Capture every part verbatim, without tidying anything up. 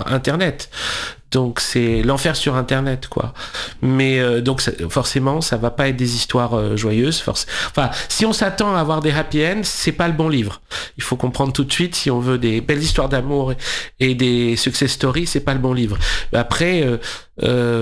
Internet. Donc c'est l'enfer sur Internet, quoi. Mais euh, donc ça, forcément, ça va pas être des histoires euh, joyeuses. Forc- enfin, si on s'attend à avoir des happy ends, c'est pas le bon livre. Il faut comprendre tout de suite, si on veut des belles histoires d'amour et, et des success stories, c'est pas le bon livre. Après, euh, euh,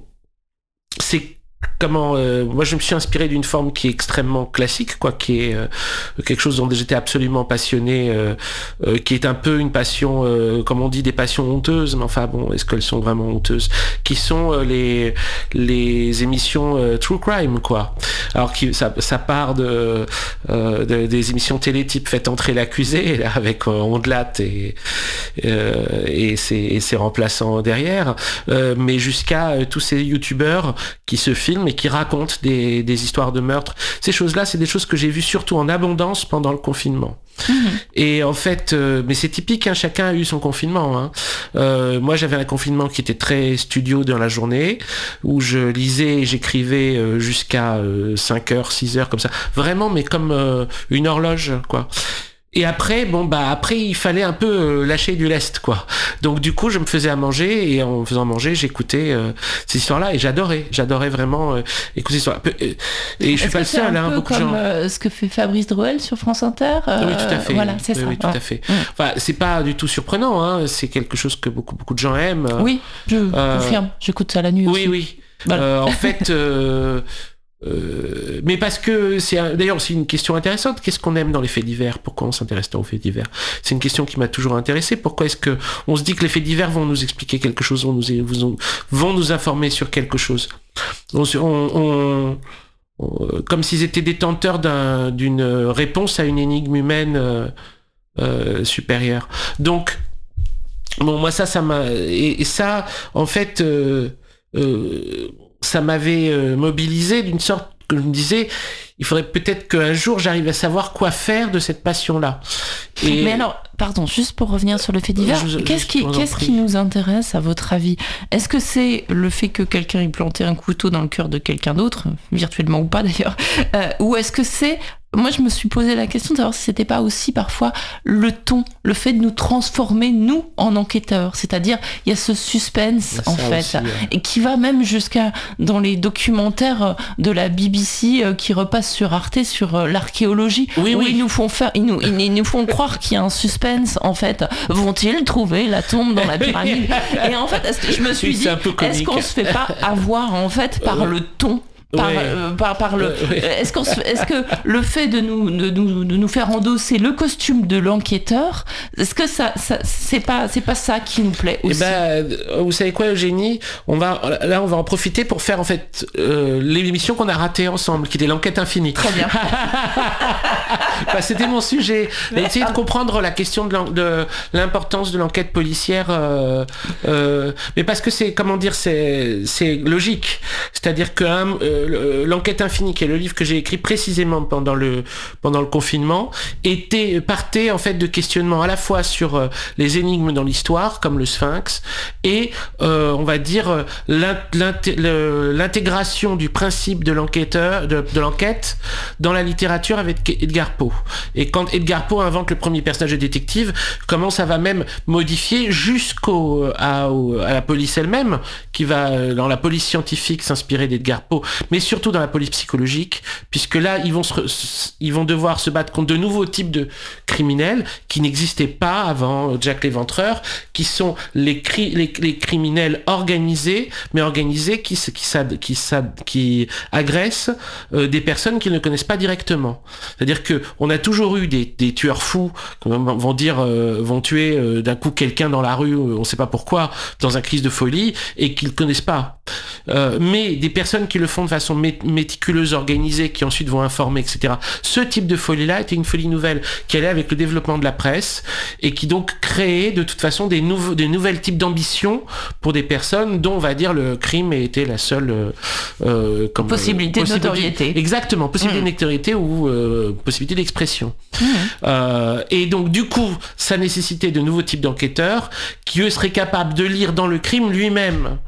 c'est comment euh, moi je me suis inspiré d'une forme qui est extrêmement classique, quoi, qui est euh, quelque chose dont j'étais absolument passionné, euh, euh, qui est un peu une passion, euh, comme on dit, des passions honteuses, mais enfin bon, est-ce qu'elles sont vraiment honteuses, qui sont euh, les les émissions euh, true crime, quoi. Alors qui ça ça part de, euh, de des émissions télé type Faites entrer l'accusé, là, avec euh, Ondelat et euh, et ses et ses remplaçants derrière, euh, mais jusqu'à euh, tous ces youtubeurs qui se filment et qui racontent des, des histoires de meurtre. Ces choses-là, c'est des choses que j'ai vues surtout en abondance pendant le confinement. Mmh. Et en fait, euh, mais c'est typique, hein, chacun a eu son confinement. Hein. Euh, moi, j'avais un confinement qui était très studio dans la journée, où je lisais et j'écrivais euh, jusqu'à euh, cinq heures, six heures, comme ça. Vraiment, mais comme euh, une horloge, quoi. Et après, bon bah après il fallait un peu euh, lâcher du lest, quoi. Donc du coup je me faisais à manger et en me faisant manger j'écoutais euh, ces histoires-là et j'adorais, j'adorais vraiment euh, écouter ces histoires. Et je suis Est-ce pas le seul, hein, beaucoup de gens. Comme euh, ce que fait Fabrice Drouel sur France Inter. Euh, oui, tout à fait. Voilà, c'est oui, ça. Oui, tout ouais. à fait. Enfin, c'est pas du tout surprenant, hein. C'est quelque chose que beaucoup beaucoup de gens aiment. Oui, je euh, confirme. J'écoute ça la nuit aussi. Oui, oui. Voilà. Euh, en fait. Euh, Euh, mais parce que c'est un, d'ailleurs c'est une question intéressante. Qu'est-ce qu'on aime dans les faits divers? Pourquoi on s'intéresse tant aux faits divers? C'est une question qui m'a toujours intéressé. Pourquoi est-ce que on se dit que les faits divers vont nous expliquer quelque chose, vont nous vont nous informer sur quelque chose? On, on, on, comme s'ils étaient détenteurs d'un, d'une réponse à une énigme humaine euh, euh, supérieure. Donc bon, moi ça, ça m'a et, et ça en fait. Euh, euh, ça m'avait euh, mobilisé d'une sorte que je me disais, il faudrait peut-être qu'un jour j'arrive à savoir quoi faire de cette passion-là. Et... Mais alors, pardon, juste pour revenir sur le fait divers, je, qu'est-ce, qui, qu'est-ce qui nous intéresse à votre avis? Est-ce que c'est le fait que quelqu'un ait planté un couteau dans le cœur de quelqu'un d'autre, virtuellement ou pas d'ailleurs, euh, ou est-ce que c'est... Moi, je me suis posé la question de savoir si c'était pas aussi parfois le ton, le fait de nous transformer, nous, en enquêteurs. C'est-à-dire, il y a ce suspense, en fait, aussi, ouais. Et qui va même jusqu'à dans les documentaires de la B B C euh, qui repassent sur Arte sur euh, l'archéologie, oui, où oui. ils nous font faire, ils nous, ils, ils nous font croire qu'il y a un suspense, en fait. Vont-ils trouver la tombe dans la pyramide? Et en fait, est-ce que je me suis oui, dit, est-ce qu'on se fait pas avoir, en fait, par le ton? Par, ouais. euh, par, par le, ouais. est-ce, qu'on se, est-ce que le fait de nous, de, nous, de nous faire endosser le costume de l'enquêteur, est-ce que ça, ça c'est pas, c'est pas ça qui nous plaît aussi? Eh ben, vous savez quoi, Eugénie, on va, là, on va en profiter pour faire en fait euh, l'émission qu'on a ratée ensemble, qui était l'enquête infinie. Très bien. Bah, c'était mon sujet, d'essayer de comprendre la question de, de l'importance de l'enquête policière, euh, euh, mais parce que c'est, comment dire, c'est, c'est logique, c'est-à-dire que hein, euh, l'enquête infinie, qui est le livre que j'ai écrit précisément pendant le pendant le confinement, était partait en fait de questionnements à la fois sur euh, les énigmes dans l'histoire, comme le Sphinx, et euh, on va dire l'int, l'int, l'intégration du principe de l'enquêteur, de, de l'enquête dans la littérature avec Edgar Poe. Et quand Edgar Poe invente le premier personnage de détective, comment ça va même modifier jusqu'au à, au, à la police elle-même, qui va dans la police scientifique s'inspirer d'Edgar Poe, mais surtout dans la police psychologique, puisque là, ils vont, se, ils vont devoir se battre contre de nouveaux types de criminels qui n'existaient pas avant Jack l'Éventreur, qui sont les, cri, les, les criminels organisés, mais organisés qui, qui, qui, qui agressent euh, des personnes qu'ils ne connaissent pas directement. C'est-à-dire que on a toujours eu des, des tueurs fous qui vont dire, euh, vont tuer euh, d'un coup quelqu'un dans la rue, on ne sait pas pourquoi, dans un crise de folie, et qu'ils ne connaissent pas. Euh, mais des personnes qui le font de façon méticuleuse, organisée, qui ensuite vont informer, et cetera. Ce type de folie-là était une folie nouvelle qui allait avec le développement de la presse et qui donc créait de toute façon des, nouveaux, des nouvelles types d'ambitions pour des personnes dont on va dire le crime était la seule euh, comme, possibilité euh, de notoriété. Exactement, possibilité mmh. de notoriété ou euh, possibilité d'expression. Mmh. Euh, et donc du coup, ça nécessitait de nouveaux types d'enquêteurs qui eux seraient capables de lire dans le crime lui-même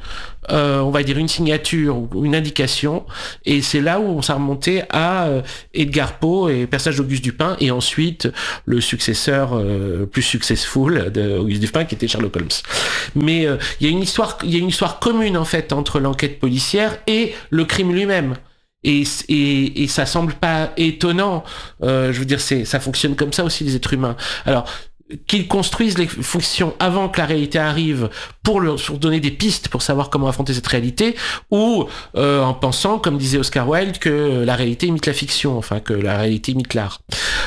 euh, on va dire une signature ou une indication, et c'est là où on s'est remonté à euh, Edgar Poe et personnage d'Auguste Dupin, et ensuite le successeur euh, plus successful d'Auguste Dupin qui était Sherlock Holmes. Mais il euh, y a une histoire, il y a une histoire commune en fait entre l'enquête policière et le crime lui-même. Et, et, et ça semble pas étonnant. Euh, je veux dire, c'est, ça fonctionne comme ça aussi les êtres humains. Alors, qu'ils construisent les fonctions avant que la réalité arrive pour leur pour donner des pistes pour savoir comment affronter cette réalité, ou euh, en pensant, comme disait Oscar Wilde, que la réalité imite la fiction, enfin que la réalité imite l'art.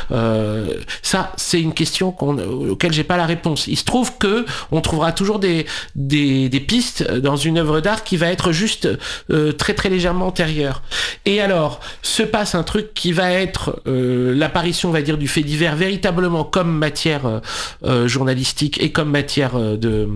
Euh, ça, c'est une question qu'on, auquel j'ai pas la réponse. Il se trouve que on trouvera toujours des des, des pistes dans une œuvre d'art qui va être juste euh, très très légèrement antérieure. Et alors, se passe un truc qui va être euh, l'apparition, on va dire, du fait divers véritablement comme matière euh, Euh, journalistique et comme matière euh, de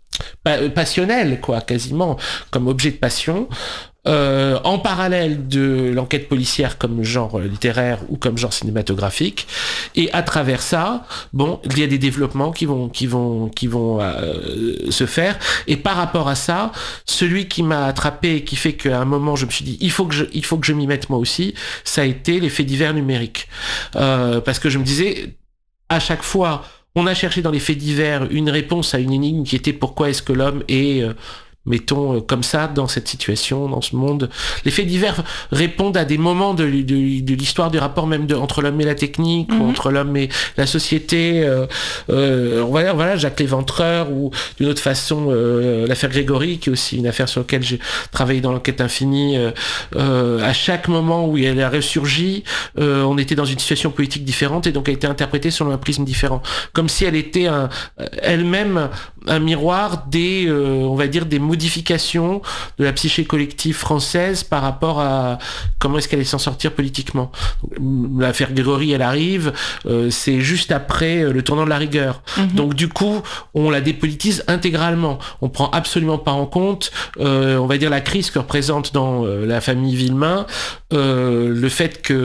pa- passionnelle, quoi, quasiment comme objet de passion, euh, en parallèle de l'enquête policière comme genre littéraire ou comme genre cinématographique. Et à travers ça, bon, il y a des développements qui vont qui vont qui vont euh, se faire. Et par rapport à ça, celui qui m'a attrapé et qui fait qu'à un moment je me suis dit il faut que je il faut que je m'y mette moi aussi, ça a été les faits divers numériques, euh, parce que je me disais à chaque fois on a cherché dans les faits divers une réponse à une énigme qui était pourquoi est-ce que l'homme est, euh, mettons, euh, comme ça, dans cette situation, dans ce monde. Les faits divers répondent à des moments de, de, de l'histoire du rapport même de, entre l'homme et la technique, mm-hmm. ou entre l'homme et la société. Euh, euh, voilà, voilà, Jacques Léventreur, ou d'une autre façon, euh, l'affaire Grégory, qui est aussi une affaire sur laquelle j'ai travaillé dans l'enquête infinie. Euh, euh, à chaque moment où elle a ressurgi, euh, on était dans une situation politique différente, et donc elle a été interprétée selon un prisme différent. Comme si elle était un, elle-même un miroir des, euh, on va dire, des modifications de la psyché collective française par rapport à comment est-ce qu'elle allait s'en sortir politiquement. L'affaire Grégory, elle arrive, euh, c'est juste après le tournant de la rigueur. Mmh. Donc du coup, on la dépolitise intégralement. On prend absolument pas en compte, euh, on va dire, la crise que représente dans euh, la famille Villemain, euh, le fait que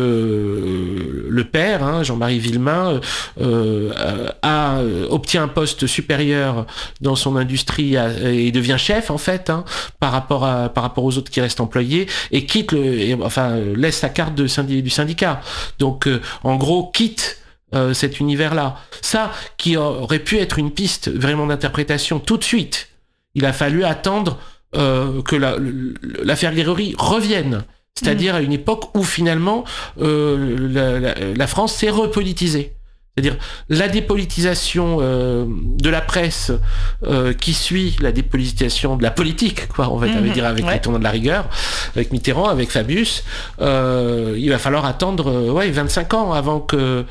euh, le père, hein, Jean-Marie Villemain, euh, a, obtient un poste supérieur dans son industrie et devient chef en fait, hein, par rapport à par rapport aux autres qui restent employés, et quitte le et, enfin laisse sa carte de syndi- du syndicat. Donc euh, en gros quitte euh, cet univers-là. Ça qui aurait pu être une piste vraiment d'interprétation tout de suite. Il a fallu attendre euh, que la, l'affaire Grégory revienne. C'est-à-dire mmh. à une époque où finalement euh, la, la, la France s'est repolitisée. C'est-à-dire la dépolitisation euh, de la presse euh, qui suit la dépolitisation de la politique, quoi, on va mmh, dire avec ouais. les tournants de la rigueur, avec Mitterrand, avec Fabius. Euh, il va falloir attendre euh, ouais, vingt-cinq ans avant que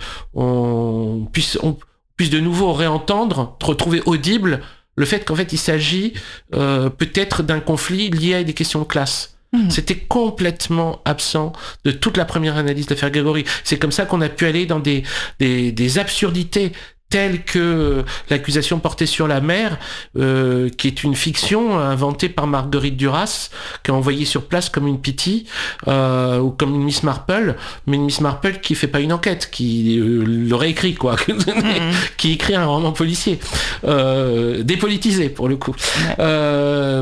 on puisse, on puisse de nouveau réentendre, retrouver audible le fait qu'en fait il s'agit euh, peut-être d'un conflit lié à des questions de classe. Mmh. C'était complètement absent de toute la première analyse de l'affaire Grégory. C'est comme ça qu'on a pu aller dans des, des, des absurdités telles que l'accusation portée sur la mère, euh, qui est une fiction inventée par Marguerite Duras, qui est envoyée sur place comme une Pitty, euh, ou comme une Miss Marple, mais une Miss Marple qui fait pas une enquête, qui euh, l'aurait écrit, quoi, mmh. qui écrit un roman policier, euh, dépolitisé pour le coup. Ouais. Euh,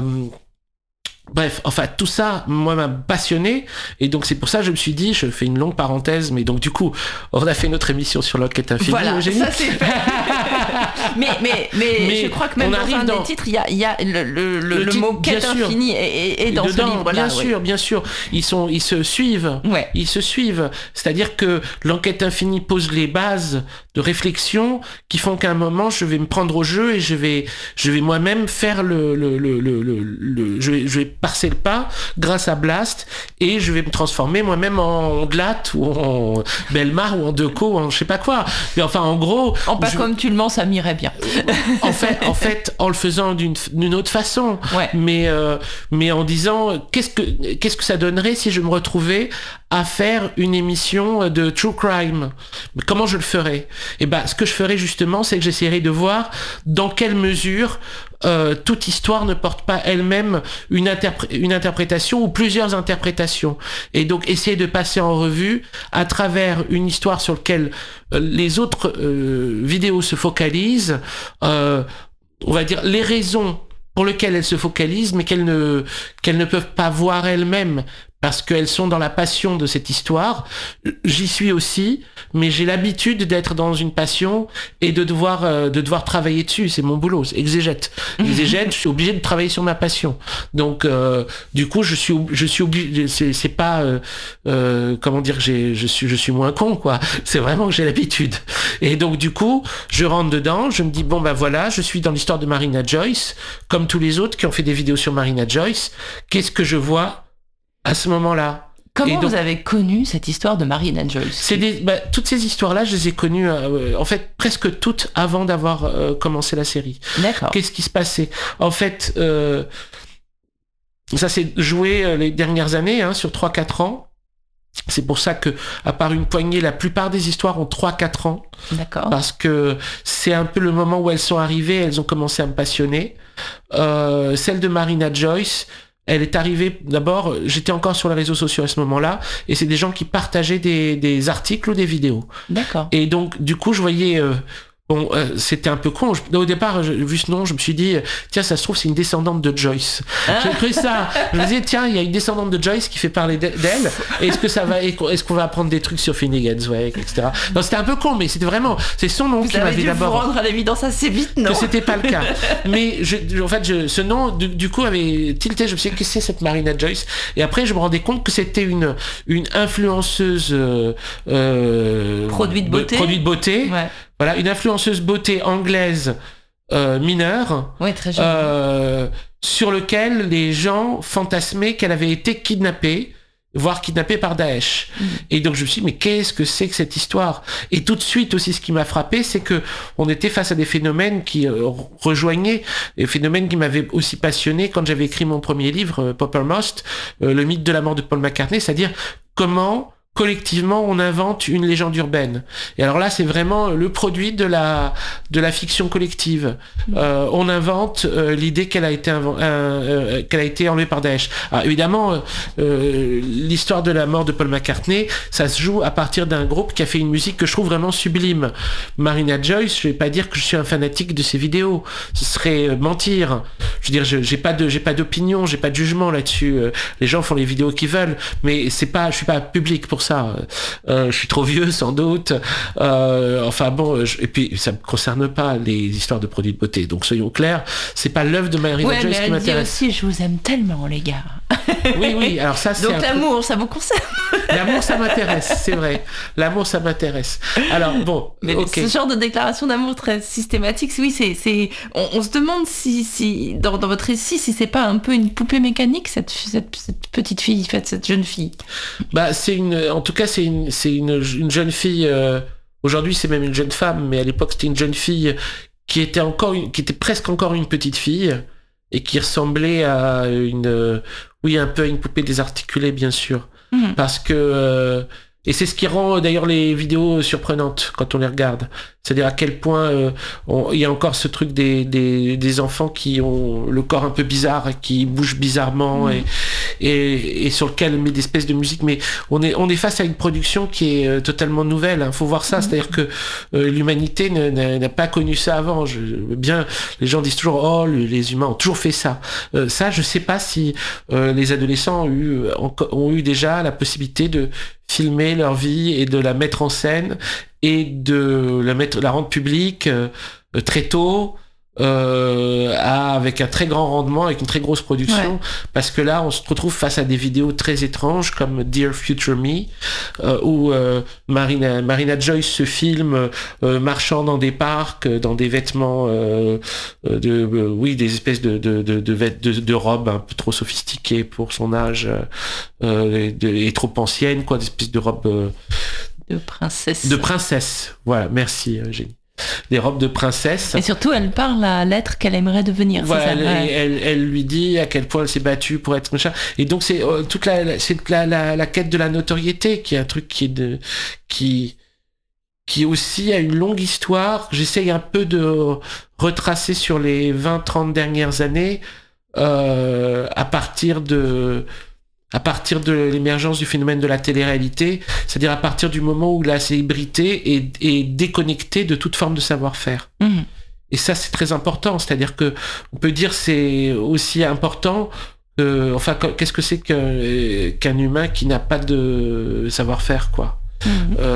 Bref, enfin tout ça, moi, m'a passionné, et donc c'est pour ça que je me suis dit, je fais une longue parenthèse, mais donc du coup, on a fait notre émission sur l'enquête infinie. Voilà, ça c'est fait. mais, mais, mais, mais je crois que même dans un dans... des titres, il y a, il y a le, le, le, le mot quête infinie est, est dans dedans, ce livre. Bien là, sûr, ouais. bien sûr, ils sont, ils se suivent, ouais. ils se suivent. C'est-à-dire que l'enquête infinie pose les bases de réflexion qui font qu'à un moment, je vais me prendre au jeu et je vais, je vais moi-même faire le, le, le, le, le, le je vais, je vais passer le pas grâce à Blast, et je vais me transformer moi-même en Glatt ou en Belmar ou en Decaux ou en je sais pas quoi. Mais enfin, en gros, en pas je... comme tu le mens, ça m'irait bien. en fait, en fait, en le faisant d'une, d'une autre façon. Ouais. Mais euh, mais en disant qu'est-ce que qu'est-ce que ça donnerait si je me retrouvais à faire une émission de true crime. Comment je le ferais ? Et ben, ce que je ferais justement, c'est que j'essaierais de voir dans quelle mesure euh, toute histoire ne porte pas elle-même une, interpré- une interprétation ou plusieurs interprétations. Et donc essayer de passer en revue à travers une histoire sur laquelle euh, les autres euh, vidéos se focalisent, euh, on va dire les raisons pour lequel elles se focalisent, mais qu'elles ne, qu'elles ne peuvent pas voir elles-mêmes, parce qu'elles sont dans la passion de cette histoire. J'y suis aussi, mais j'ai l'habitude d'être dans une passion et de devoir, euh, de devoir travailler dessus. C'est mon boulot, c'est exégète. Exégète, je suis obligé de travailler sur ma passion. Donc, euh, du coup, je suis, je suis obligé, c'est, c'est pas, euh, euh, comment dire, j'ai, je suis, je suis moins con, quoi. C'est vraiment que j'ai l'habitude. Et donc, du coup, je rentre dedans, je me dis, bon, ben voilà, je suis dans l'histoire de Marina Joyce, comme tous les autres qui ont fait des vidéos sur Marina Joyce. Qu'est-ce que je vois à ce moment-là? Comment donc, vous avez connu cette histoire de Marina Joyce? C'est des, bah, toutes ces histoires-là, je les ai connues, euh, en fait, presque toutes avant d'avoir euh, commencé la série. D'accord. Qu'est-ce qui se passait? En fait, euh, ça s'est joué euh, les dernières années, hein, sur trois quatre ans. C'est pour ça que, à part une poignée, la plupart des histoires ont trois quatre ans. D'accord. Parce que c'est un peu le moment où elles sont arrivées, elles ont commencé à me passionner. Euh, celle de Marina Joyce, elle est arrivée, d'abord, j'étais encore sur les réseaux sociaux à ce moment-là, et c'est des gens qui partageaient des, des articles ou des vidéos. D'accord. Et donc, du coup, je voyais... Euh, bon, euh, c'était un peu con. Je, au départ, je, vu ce nom, je me suis dit, tiens, ça se trouve, c'est une descendante de Joyce. Ah. J'ai cru ça. Je me disais, tiens, il y a une descendante de Joyce qui fait parler d'elle. Est-ce que ça va, est-ce qu'on va apprendre des trucs sur Finnegan's Wake, et cetera. Non, c'était un peu con, mais c'était vraiment, c'est son nom vous qui m'avait d'abord. Vous rendre à l'évidence assez vite, non? Que c'était pas le cas. Mais je, en fait, je, ce nom, du, du coup, avait tilté. Je me suis dit, qu'est-ce que c'est cette Marina Joyce? Et après, je me rendais compte que c'était une, une influenceuse euh, euh, produit de beauté. Produit de beauté. Ouais. Voilà, une influenceuse beauté anglaise euh, mineure, ouais, très jeune. Euh, sur lequel les gens fantasmaient qu'elle avait été kidnappée, voire kidnappée par Daesh. Mmh. Et donc je me suis dit, mais qu'est-ce que c'est que cette histoire? Et tout de suite aussi, ce qui m'a frappé, c'est que on était face à des phénomènes qui euh, rejoignaient, des phénomènes qui m'avaient aussi passionné quand j'avais écrit mon premier livre, euh, Poppermost, euh, le mythe de la mort de Paul McCartney, c'est-à-dire comment collectivement, on invente une légende urbaine. Et alors là, c'est vraiment le produit de la de la fiction collective. Euh, on invente euh, l'idée qu'elle a été inv- euh, qu'elle a été enlevée par Daesh. Alors évidemment, euh, l'histoire de la mort de Paul McCartney, ça se joue à partir d'un groupe qui a fait une musique que je trouve vraiment sublime. Marina Joyce, je vais pas dire que je suis un fanatique de ses vidéos. Ce serait mentir. Je veux dire, je, j'ai pas de j'ai pas d'opinion, j'ai pas de jugement là-dessus. Les gens font les vidéos qu'ils veulent, mais c'est pas, je suis pas public pour ça. Ça, euh, je suis trop vieux sans doute. Euh, enfin bon, je, et puis ça me concerne pas les histoires de produits de beauté. Donc soyons clairs, c'est pas l'œuvre de Marina ouais, Joyce qui m'intéresse. Aussi, je vous aime tellement, les gars. Oui, oui. Alors ça, c'est donc l'amour, peu... ça vous concerne. L'amour, ça m'intéresse, c'est vrai. L'amour, ça m'intéresse. Alors bon, mais okay. Ce genre de déclaration d'amour très systématique, oui, c'est, c'est, on, on se demande si, si dans, dans votre récit, si c'est pas un peu une poupée mécanique cette, cette, cette petite fille, cette, cette jeune fille. Bah, c'est une. En tout cas, c'est une, c'est une, une jeune fille. Euh, aujourd'hui, c'est même une jeune femme, mais à l'époque, c'était une jeune fille qui était encore, une, qui était presque encore une petite fille et qui ressemblait à une, euh, oui, un peu à une poupée désarticulée, bien sûr, mmh. parce que. Euh, et c'est ce qui rend d'ailleurs les vidéos surprenantes quand on les regarde. C'est-à-dire à quel point euh, on, il y a encore ce truc des, des, des enfants qui ont le corps un peu bizarre, qui bougent bizarrement, mmh. et, et, et sur lequel on met des espèces de musique. Mais on est, on est face à une production qui est euh, totalement nouvelle. Il hein. faut voir ça. Mmh. C'est-à-dire que euh, l'humanité n'a, n'a, n'a pas connu ça avant. Je, bien, les gens disent toujours « Oh, les humains ont toujours fait ça euh, ». Ça, je sais pas si euh, les adolescents ont eu, ont, ont eu déjà la possibilité de filmer leur vie et de la mettre en scène et de la mettre, la rendre publique euh, très tôt, euh, à, avec un très grand rendement, avec une très grosse production, ouais. parce que là on se retrouve face à des vidéos très étranges comme Dear Future Me, euh, où euh, Marina, Marina Joyce se filme euh, marchant dans des parcs, dans des vêtements, euh, de, euh, oui, des espèces de de de, de, de, de robes un peu trop sophistiquées pour son âge, euh, de, et trop anciennes, quoi, des espèces de robes euh, de princesse. De princesse, voilà, merci Génie. Des robes de princesse. Et surtout, elle parle à l'être qu'elle aimerait devenir. Voilà, c'est ça, elle, ouais. elle, elle lui dit à quel point elle s'est battue pour être machin. Et donc c'est euh, toute la, c'est la, la, la quête de la notoriété qui est un truc qui est de, qui, qui aussi a une longue histoire. J'essaye un peu de retracer sur les vingt trente dernières années, euh, à partir de, à partir de l'émergence du phénomène de la télé-réalité, c'est-à-dire à partir du moment où la célébrité est, est déconnectée de toute forme de savoir-faire. Mmh. Et ça, c'est très important. C'est-à-dire que on peut dire c'est aussi important. Euh, enfin, qu'est-ce que c'est qu'un, qu'un humain qui n'a pas de savoir-faire, quoi. Mmh.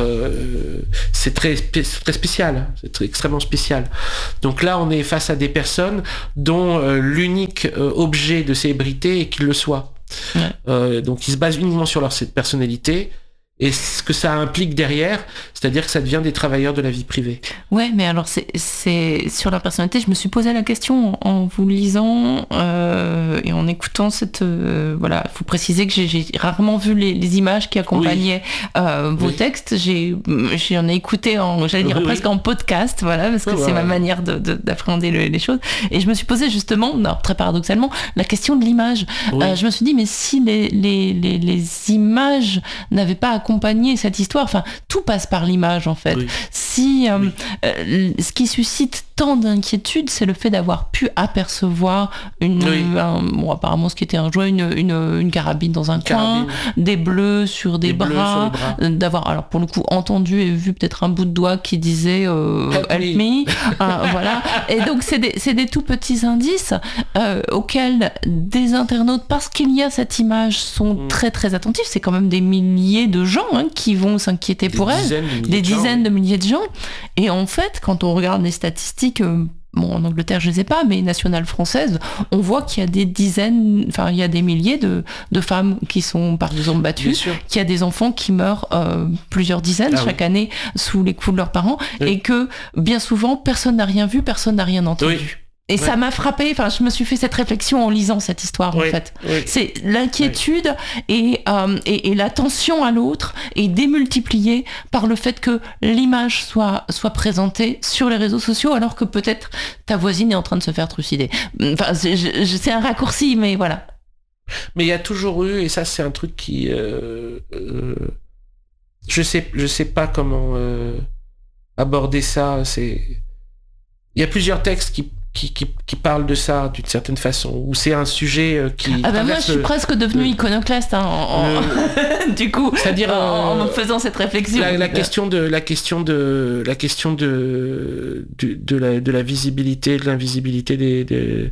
Euh, c'est très, c'est très spécial, c'est très, extrêmement spécial. Donc là, on est face à des personnes dont euh, l'unique euh, objet de célébrité est qu'ils le soient. Ouais. Euh, donc ils se basent uniquement sur leur cette personnalité. Et ce que ça implique derrière, c'est-à-dire que ça devient des travailleurs de la vie privée. Ouais, mais alors c'est, c'est sur la personnalité, je me suis posé la question en vous lisant euh, et en écoutant cette... Euh, voilà, il faut préciser que j'ai, j'ai rarement vu les, les images qui accompagnaient oui. euh, vos oui. textes. J'ai, j'en ai écouté, en, j'allais dire oui, presque oui. en podcast, voilà, parce que oh, c'est ouais. ma manière de, de, d'appréhender le, les choses. Et je me suis posé justement, non, très paradoxalement, la question de l'image. Oui. Euh, je me suis dit, mais si les, les, les, les images n'avaient pas accompagné accompagner cette histoire, enfin tout passe par l'image en fait. Oui. Si euh, oui. euh, ce qui suscite tant d'inquiétude, c'est le fait d'avoir pu apercevoir une, oui. un, bon apparemment ce qui était un jouet, une, une, une carabine dans un carabine. coin, des bleus sur des, des bras, sur bras, d'avoir alors pour le coup entendu et vu peut-être un bout de doigt qui disait euh, help, help me, euh, voilà. Et donc c'est des, c'est des tout petits indices euh, auxquels des internautes, parce qu'il y a cette image, sont mmh. très très attentifs. C'est quand même des milliers de gens Hein, qui vont s'inquiéter des pour elle, de des dizaines de, de milliers de gens. Et en fait, quand on regarde les statistiques, euh, bon, en Angleterre, je ne les ai pas, mais nationales françaises, on voit qu'il y a des dizaines, enfin, il y a des milliers de, de femmes qui sont, par exemple, battues, qu'il y a des enfants qui meurent euh, plusieurs dizaines ah, chaque oui. année sous les coups de leurs parents, oui. et que, bien souvent, personne n'a rien vu, personne n'a rien entendu. Oui. Et ouais. ça m'a frappé, enfin je me suis fait cette réflexion en lisant cette histoire oui, en fait. Oui. C'est l'inquiétude oui. et, euh, et, et l'attention à l'autre est démultipliée par le fait que l'image soit, soit présentée sur les réseaux sociaux alors que peut-être ta voisine est en train de se faire trucider. Enfin c'est, je, c'est un raccourci mais voilà. Mais il y a toujours eu, et ça c'est un truc qui... Euh, euh, je sais, je sais pas comment euh, aborder ça. C'est... Il y a plusieurs textes qui Qui, qui, qui parle de ça d'une certaine façon, où c'est un sujet euh, qui... Ah bah moi je suis le, presque devenue le, iconoclaste hein, en, le, du coup, c'est-à-dire en, en faisant cette réflexion. La, la question de la question de la question de de, de la de la visibilité, de l'invisibilité des des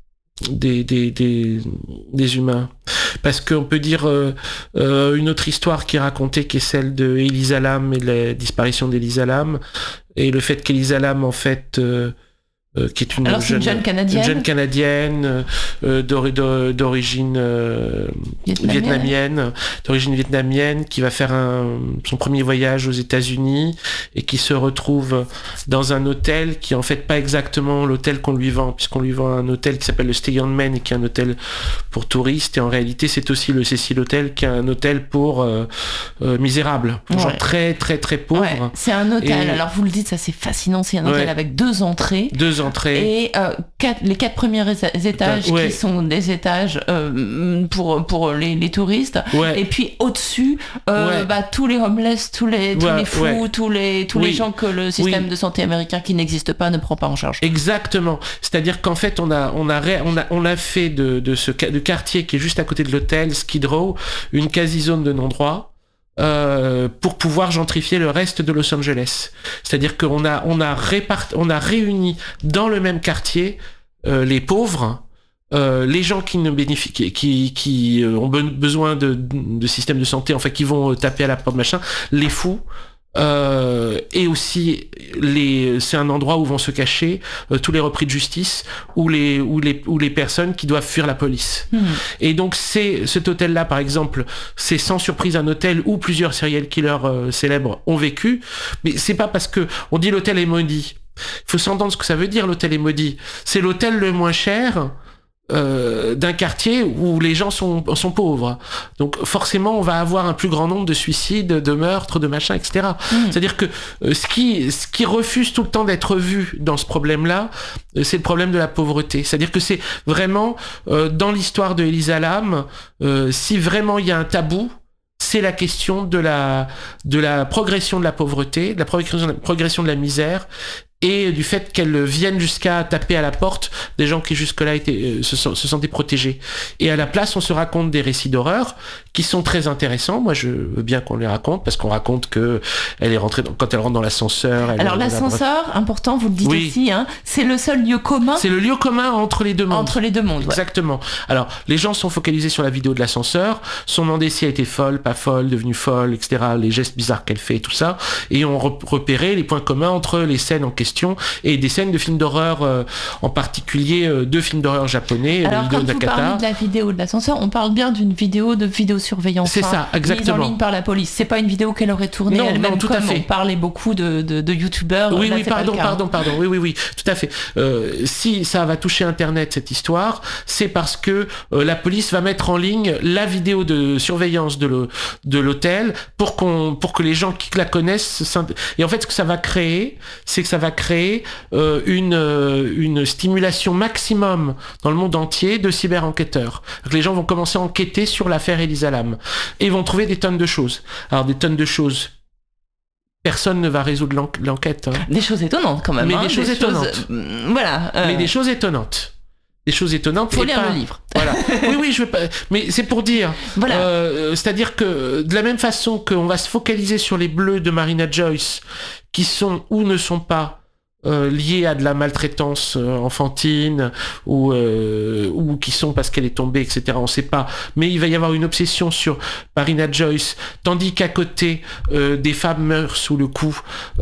des des, des, des humains, parce qu'on peut dire euh, euh, une autre histoire qui est racontée, qui est celle de Elisa Lam et de la disparition d'Elisa Lam et le fait qu'Elisa Lam en fait euh, Euh, qui est une, Alors, jeune, une jeune canadienne, une jeune canadienne euh, d'origine euh, vietnamienne. vietnamienne, d'origine vietnamienne, qui va faire un, son premier voyage aux États-Unis et qui se retrouve dans un hôtel qui est en fait pas exactement l'hôtel qu'on lui vend, puisqu'on lui vend un hôtel qui s'appelle le Stay On Men et qui est un hôtel pour touristes, et en réalité c'est aussi le Cecil Hotel qui est un hôtel pour euh, euh, misérables, pour ouais. gens très très très pauvres. Ouais, c'est un hôtel. Et... Alors vous le dites, ça c'est fascinant, c'est un hôtel ouais. avec deux entrées. Deux entrées. Et euh, quatre, les quatre premiers étages ouais. qui sont des étages euh, pour, pour les, les touristes. Ouais. Et puis au-dessus, euh, ouais. bah, tous les homeless, tous les, tous ouais. les fous, ouais. tous, les, tous oui. les gens que le système oui. de santé américain qui n'existe pas ne prend pas en charge. Exactement. C'est-à-dire qu'en fait, on a, on a, on a, on a fait de, de ce de quartier qui est juste à côté de l'hôtel, Skid Row, une quasi-zone de non-droit. Euh, pour pouvoir gentrifier le reste de Los Angeles. C'est-à-dire qu'on a, on a, répart... on a réuni dans le même quartier euh, les pauvres, euh, les gens qui ne bénéficient, qui, qui ont be- besoin de, de systèmes de santé, en fait, qui vont taper à la porte, machin, les fous. Euh, et aussi les, c'est un endroit où vont se cacher euh, tous les repris de justice ou les, ou les, ou les personnes qui doivent fuir la police. Mmh. Et donc c'est cet hôtel-là, par exemple, c'est sans surprise un hôtel où plusieurs serial killers euh, célèbres ont vécu. Mais c'est pas parce que on dit l'hôtel est maudit. Il faut s'entendre ce que ça veut dire, l'hôtel est maudit. C'est l'hôtel le moins cher. Euh, d'un quartier où les gens sont, sont pauvres. Donc forcément, on va avoir un plus grand nombre de suicides, de meurtres, de machins, et cetera. Mmh. C'est-à-dire que euh, ce qui, ce qui refuse tout le temps d'être vu dans ce problème-là, euh, c'est le problème de la pauvreté. C'est-à-dire que c'est vraiment, euh, dans l'histoire de Elisa Lam, euh, si vraiment il y a un tabou, c'est la question de la, de la progression de la pauvreté, de la progression de la, progression de la misère, et du fait qu'elles viennent jusqu'à taper à la porte des gens qui jusque-là étaient, euh, se, se sentaient protégés. Et à la place, on se raconte des récits d'horreur qui sont très intéressants. Moi, je veux bien qu'on les raconte, parce qu'on raconte que elle est rentrée dans, quand elle rentre dans l'ascenseur. Elle Alors l'ascenseur, la... important, vous le dites oui. aussi, hein, c'est le seul lieu commun. C'est le lieu commun entre les deux mondes. Entre les deux mondes. Exactement. Ouais. Alors, les gens sont focalisés sur la vidéo de l'ascenseur, sont demandés si elle était folle, pas folle, devenue folle, et cetera. Les gestes bizarres qu'elle fait, tout ça, et ont repéré les points communs entre les scènes en question et des scènes de films d'horreur, euh, en particulier euh, deux films d'horreur japonais. Alors, quand vous parlez de la vidéo de l'ascenseur, on parle bien d'une vidéo de vidéosurveillance. C'est ça, exactement. Mise en ligne par la police. C'est pas une vidéo qu'elle aurait tournée non, elle-même. Non, tout comme à fait. On parlait beaucoup de, de, de youtubeurs. Oui, là, oui, pardon, pardon, pardon. Oui, oui, oui, tout à fait. Euh, si ça va toucher Internet, cette histoire, c'est parce que euh, la police va mettre en ligne la vidéo de surveillance de, le, de l'hôtel pour qu'on, pour que les gens qui la connaissent. Et en fait, ce que ça va créer, c'est que ça va créer euh, une, euh, une stimulation maximum dans le monde entier de cyber-enquêteurs. Donc, les gens vont commencer à enquêter sur l'affaire Elisa Lam et vont trouver des tonnes de choses. Alors, des tonnes de choses. Personne ne va résoudre l'en- l'enquête. Hein. Des choses étonnantes quand même. Mais hein, des, des choses choses étonnantes. Euh, voilà. Euh... Mais des choses étonnantes. Des choses étonnantes. Faut lire pas... le livre. Voilà. Oui, oui, je veux pas. Mais c'est pour dire. Voilà. Euh, c'est-à-dire que de la même façon qu'on va se focaliser sur les bleus de Marina Joyce, qui sont ou ne sont pas Euh, liées à de la maltraitance euh, enfantine ou euh, ou qui sont parce qu'elle est tombée, et cetera. On sait pas. Mais il va y avoir une obsession sur Marina Joyce, tandis qu'à côté euh, des femmes meurent sous le coup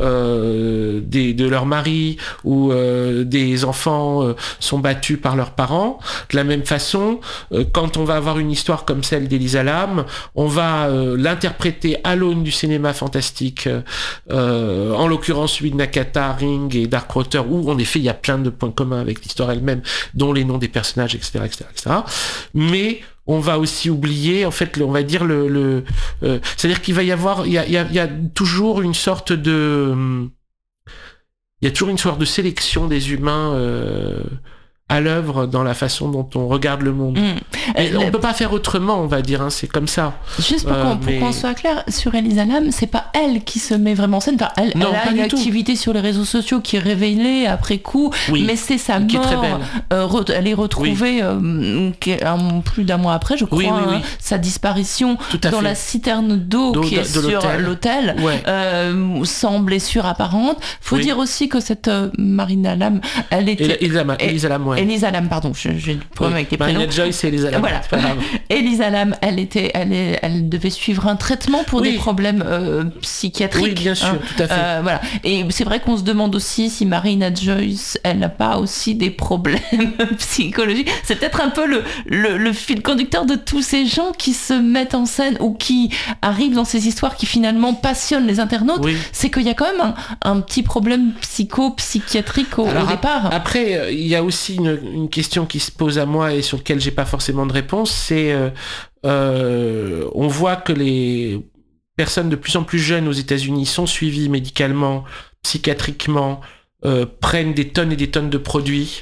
euh, des, de leur mari ou euh, des enfants euh, sont battus par leurs parents. De la même façon, euh, quand on va avoir une histoire comme celle d'Elisa Lam, on va euh, l'interpréter à l'aune du cinéma fantastique, euh, en l'occurrence celui de Nakata, Ring et Darkwater, où en effet il y a plein de points communs avec l'histoire elle-même, dont les noms des personnages, et cetera, et cetera, et cetera. Mais on va aussi oublier, en fait, le, on va dire le, le euh, c'est-à-dire qu'il va y avoir, il y a, il y a, il y a toujours une sorte de, il y a toujours une sorte de sélection des humains. Euh, à l'œuvre dans la façon dont on regarde le monde. Mmh. Et on peut pas faire autrement, on va dire, hein, c'est comme ça. Juste pour, qu'on, euh, mais... pour qu'on soit clair, sur Elisa Lam, c'est pas elle qui se met vraiment en scène. Enfin, elle, non, elle a une activité tout. sur les réseaux sociaux qui est révélée après coup, oui. mais c'est sa qui mort. Est très belle. Euh, re- elle est retrouvée euh, un, plus d'un mois après, je crois, oui, oui, oui. Hein, sa disparition dans fait. la citerne d'eau, d'eau qui est de, de sur l'hôtel, l'hôtel ouais. euh, sans blessure apparente. Faut oui. dire aussi que cette euh, Marina Lam, elle était... Elisa Lam, Elisa Lam, ouais. Elisa Lam, pardon, j'ai le problème oui, avec les prénoms. Marina Joyce et Elisa Lam. Voilà. Elisa Lam, elle était, elle, est, elle devait suivre un traitement pour oui. des problèmes euh, psychiatriques. Oui, bien sûr, hein. tout à fait. Euh, voilà. Et c'est vrai qu'on se demande aussi si Marina Joyce, elle n'a pas aussi des problèmes psychologiques. C'est peut-être un peu le, le, le fil conducteur de tous ces gens qui se mettent en scène ou qui arrivent dans ces histoires qui finalement passionnent les internautes. Oui. C'est qu'il y a quand même un, un petit problème psycho-psychiatrique au, Alors, au départ. Après, il y a aussi une, une question qui se pose à moi et sur laquelle j'ai pas forcément de réponse, c'est euh, euh, on voit que les personnes de plus en plus jeunes aux États-Unis sont suivies médicalement, psychiatriquement, euh, prennent des tonnes et des tonnes de produits.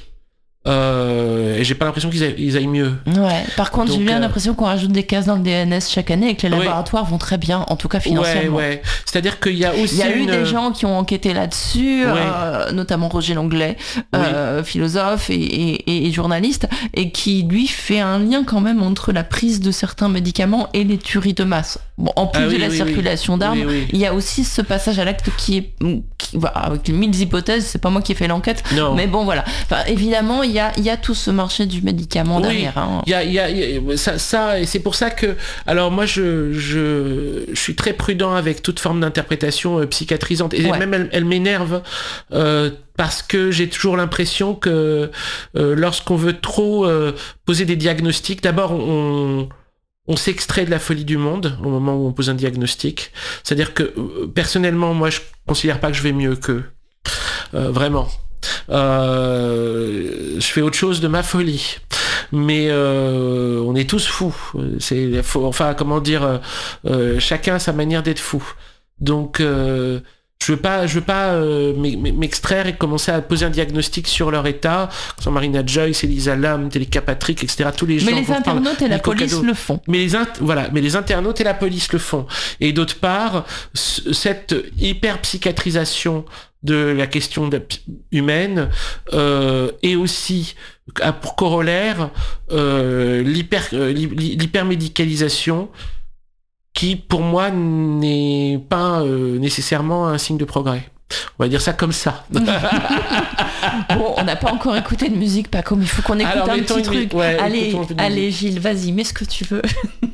Euh, et j'ai pas l'impression qu'ils, a, ils aillent mieux. Ouais. Par contre, Donc, j'ai bien euh... l'impression qu'on rajoute des cases dans le D N S chaque année et que les laboratoires ouais. vont très bien, en tout cas financièrement. Ouais, ouais. C'est-à-dire qu'il y a aussi. Il y a une... eu des gens qui ont enquêté là-dessus, ouais. euh, notamment Roger Langlais, oui. euh, philosophe et, et, et journaliste, et qui lui fait un lien quand même entre la prise de certains médicaments et les tueries de masse. Bon, en plus ah, oui, de la oui, circulation oui. d'armes, oui, oui. il y a aussi ce passage à l'acte qui est, qui, bah, avec mille hypothèses. C'est pas moi qui ai fait l'enquête, non. mais bon voilà. Enfin, évidemment, il y a, il y a tout ce marché du médicament oui, derrière. Hein. Il y a, il y a, il y a ça, ça, et c'est pour ça que, alors moi, je, je, je suis très prudent avec toute forme d'interprétation euh, psychiatrisante, et ouais. même elle, elle m'énerve. Euh, parce que j'ai toujours l'impression que euh, lorsqu'on veut trop euh, poser des diagnostics, d'abord on, on s'extrait de la folie du monde au moment où on pose un diagnostic. C'est-à-dire que euh, personnellement, moi je considère pas que je vais mieux qu'eux. Euh, vraiment. Euh, je fais autre chose de ma folie. Mais euh, on est tous fous. C'est, faut, enfin, comment dire, euh, chacun a sa manière d'être fou. Donc euh, Je veux pas, je veux pas euh, m'extraire et commencer à poser un diagnostic sur leur état. Sur Marina Joyce, Elisa Lam, Teleka Patrick, et cetera. Tous les gens. Mais les internautes et la police le font. Mais les int- voilà, mais les internautes et la police le font. Et d'autre part, c- cette hyper psychiatrisation de la question de, humaine euh, et aussi a pour corollaire euh, l'hyper euh, l'hypermédicalisation qui pour moi n'est pas euh, nécessairement un signe de progrès. On va dire ça comme ça. Bon, on n'a pas encore écouté de musique, pas comme il faut qu'on écoute. Alors, un petit truc. Ouais, allez, allez Gilles, vas-y, mets ce que tu veux.